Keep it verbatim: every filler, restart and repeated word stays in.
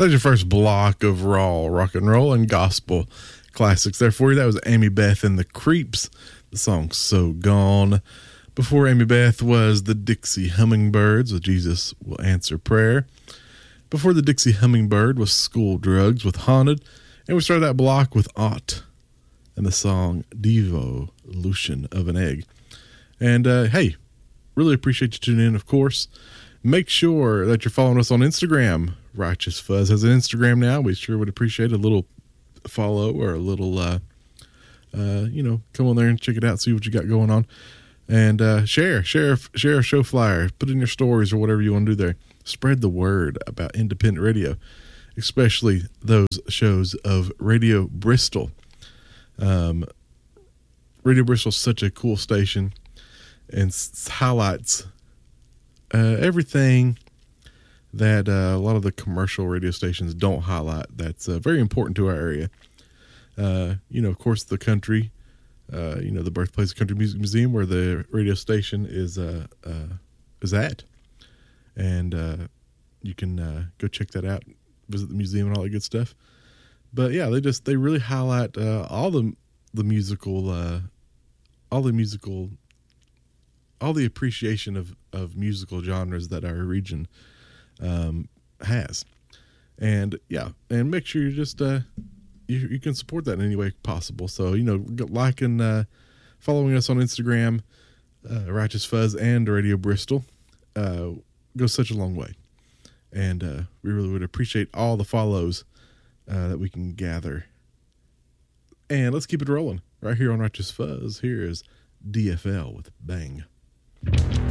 That's your first block of raw rock and roll and gospel classics there for you. That was Amy Beth and the Creeps. The song So Gone. Before Amy Beth was the Dixie Hummingbirds with Jesus Will Answer Prayer. Before the Dixie Hummingbird was School Drugs with Haunted. And we started that block with Ought and the song Devolution of an Egg. And uh, hey, really appreciate you tuning in, of course. Make sure that you're following us on Instagram. Righteous Fuzz has an Instagram now. We sure would appreciate a little follow or a little, uh, uh, you know, come on there and check it out, see what you got going on. And uh, share, share, share a show flyer, put in your stories or whatever you want to do there. Spread the word about independent radio, especially those shows of Radio Bristol. Um, Radio Bristol is such a cool station and s- highlights uh, everything that uh, a lot of the commercial radio stations don't highlight. That's uh, very important to our area. Uh, you know, of course, the country, uh, you know, the birthplace of Country Music Museum, where the radio station is uh, uh, is at, and uh, you can uh, go check that out, visit the museum and all that good stuff. But yeah, they just they really highlight uh, all the the musical, uh, all the musical, all the appreciation of of musical genres that our region um has. And yeah, and make sure you just uh you, you can support that in any way possible. So, you know, liking, uh following us on Instagram, uh Righteous Fuzz and Radio Bristol uh goes such a long way. And uh we really would appreciate all the follows uh that we can gather. And let's keep it rolling right here on Righteous Fuzz. Here is D F L with Bang.